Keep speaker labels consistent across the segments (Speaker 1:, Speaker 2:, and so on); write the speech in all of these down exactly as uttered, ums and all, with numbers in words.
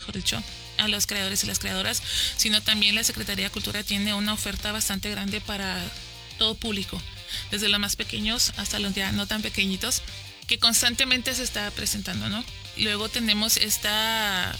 Speaker 1: mejor dicho, a los creadores y las creadoras, sino también la Secretaría de Cultura tiene una oferta bastante grande para todo público, desde los más pequeños hasta los ya no tan pequeñitos, que constantemente se está presentando, ¿no? Luego tenemos esta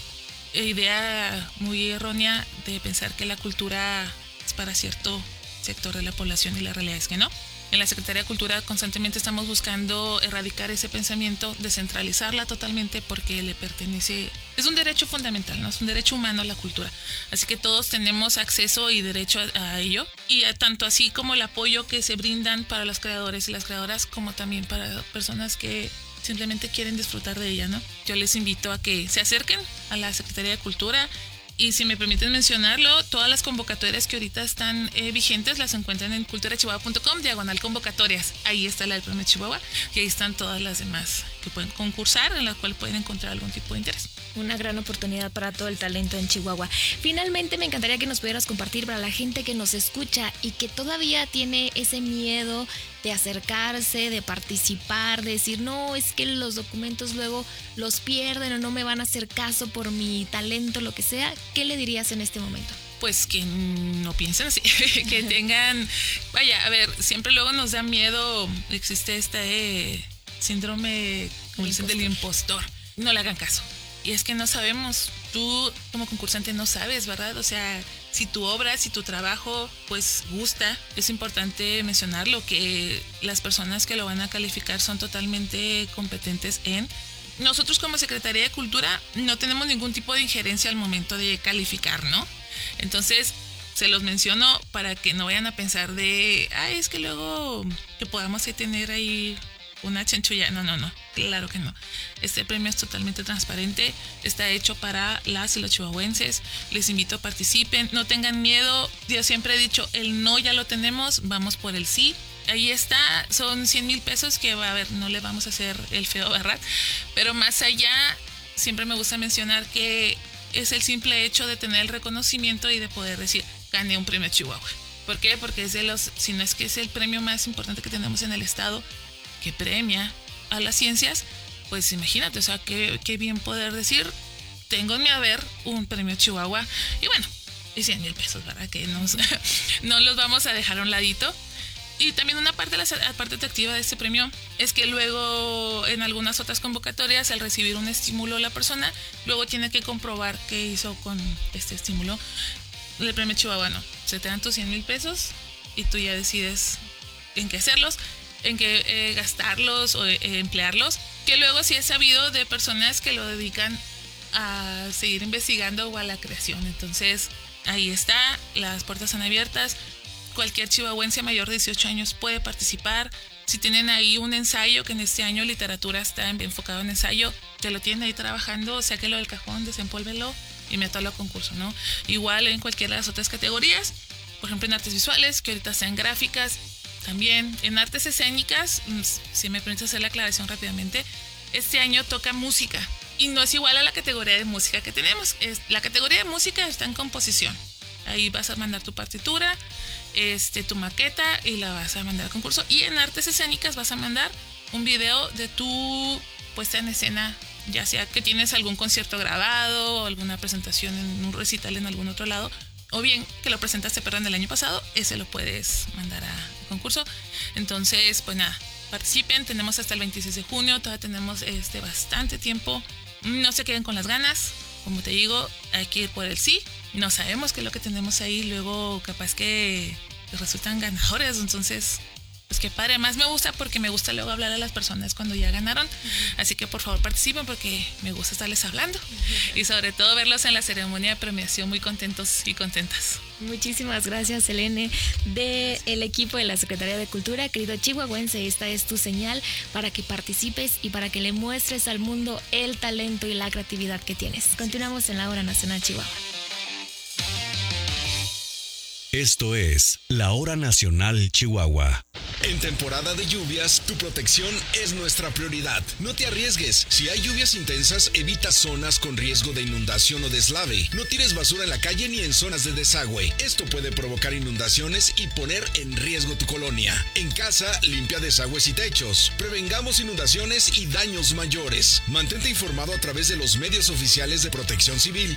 Speaker 1: idea muy errónea de pensar que la cultura es para cierto sector de la población y la realidad es que no. En la Secretaría de Cultura constantemente estamos buscando erradicar ese pensamiento, descentralizarla totalmente porque le pertenece, es un derecho fundamental, ¿no? Es un derecho humano la cultura. Así que todos tenemos acceso y derecho a, a ello. Y a, tanto así como el apoyo que se brindan para los creadores y las creadoras, como también para personas que simplemente quieren disfrutar de ella, ¿no? Yo les invito a que se acerquen a la Secretaría de Cultura. Y si me permiten mencionarlo, todas las convocatorias que ahorita están eh, vigentes las encuentran en culturachihuahua punto com, diagonal convocatorias. Ahí está la del Premio Chihuahua y ahí están todas las demás que pueden concursar, en las cuales pueden encontrar algún tipo de interés.
Speaker 2: Una gran oportunidad para todo el talento en Chihuahua. Finalmente, me encantaría que nos pudieras compartir para la gente que nos escucha y que todavía tiene ese miedo de acercarse, de participar, de decir, no, es que los documentos luego los pierden o no me van a hacer caso por mi talento, lo que sea. ¿Qué le dirías en este momento?
Speaker 1: Pues que no piensen así, que tengan, vaya, a ver, siempre luego nos da miedo, existe este síndrome, como dicen, del impostor. No le hagan caso. Y es que no sabemos, tú como concursante no sabes, ¿verdad? O sea, si tu obra, si tu trabajo, pues gusta, es importante mencionarlo, que las personas que lo van a calificar son totalmente competentes en... Nosotros como Secretaría de Cultura no tenemos ningún tipo de injerencia al momento de calificar, ¿no? Entonces, se los menciono para que no vayan a pensar de, ay, es que luego que podamos tener ahí una chanchulla. No, no, no, claro que no. Este premio es totalmente transparente, está hecho para las y los chihuahuenses. Les invito a participen, no tengan miedo. Yo siempre he dicho, el no ya lo tenemos, vamos por el sí. Ahí está, son cien mil pesos que, a ver, no le vamos a hacer el feo, ¿verdad? Pero más allá, siempre me gusta mencionar que es el simple hecho de tener el reconocimiento y de poder decir, gané un premio Chihuahua. ¿Por qué? Porque es de los, si no es que es el premio más importante que tenemos en el estado, que premia a las ciencias, pues imagínate, o sea, qué, qué bien poder decir, tengo en mi haber un premio Chihuahua. Y bueno, y cien mil pesos, ¿verdad? Que nos, no los vamos a dejar a un ladito. Y también una parte, de la parte atractiva de este premio es que luego en algunas otras convocatorias, al recibir un estímulo la persona, luego tiene que comprobar qué hizo con este estímulo. El premio Chihuahua no, se te dan tus cien mil pesos y tú ya decides en qué hacerlos, en qué eh, gastarlos o eh, emplearlos, que luego sí he sabido de personas que lo dedican a seguir investigando o a la creación. Entonces ahí está, las puertas están abiertas. Cualquier chihuahuense mayor de dieciocho años puede participar. Si tienen ahí un ensayo, que en este año literatura está enfocado en ensayo, te lo tienen ahí trabajando, sáquelo del cajón, desempólvelo y métalo a concurso, ¿no? Igual en cualquiera de las otras categorías, por ejemplo en artes visuales, que ahorita están gráficas, también en artes escénicas, si me permites hacer la aclaración rápidamente, este año toca música y no es igual a la categoría de música que tenemos. Es, la categoría de música está en composición. Ahí vas a mandar tu partitura, este, tu maqueta y la vas a mandar al concurso. Y en artes escénicas vas a mandar un video de tu puesta en escena, ya sea que tienes algún concierto grabado o alguna presentación en un recital en algún otro lado, o bien que lo presentaste, perdón, el año pasado, ese lo puedes mandar al concurso. Entonces, pues nada, participen, tenemos hasta el veintiséis de junio, todavía tenemos este, bastante tiempo. No se queden con las ganas, como te digo, hay que ir por el sí. No sabemos qué es lo que tenemos ahí, luego capaz que resultan ganadores, entonces pues qué padre. Más me gusta porque me gusta luego hablar a las personas cuando ya ganaron, uh-huh. Así que por favor participen porque me gusta estarles hablando, uh-huh. Y sobre todo verlos en la ceremonia de premiación muy contentos y contentas.
Speaker 2: Muchísimas gracias, Selene, del equipo de la Secretaría de Cultura. Querido chihuahuense, esta es tu señal para que participes y para que le muestres al mundo el talento y la creatividad que tienes. Continuamos en la Hora Nacional Chihuahua.
Speaker 3: Esto es la Hora Nacional Chihuahua.
Speaker 4: En temporada de lluvias, tu protección es nuestra prioridad. No te arriesgues. Si hay lluvias intensas, evita zonas con riesgo de inundación o deslave. No tires basura en la calle ni en zonas de desagüe. Esto puede provocar inundaciones y poner en riesgo tu colonia. En casa, limpia desagües y techos. Prevengamos inundaciones y daños mayores. Mantente informado a través de los medios oficiales de Protección Civil